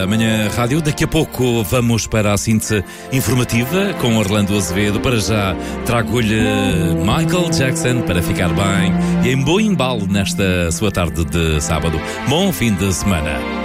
Amanhã Rádio, daqui a pouco vamos para a síntese informativa com Orlando Azevedo. Para já trago-lhe Michael Jackson para ficar bem e em bom embalo nesta sua tarde de sábado. Bom fim de semana.